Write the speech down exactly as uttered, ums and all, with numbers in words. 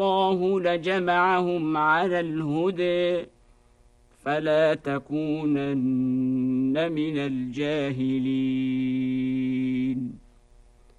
الله لجمعهم على الهدى فلا تكونن من الجاهلين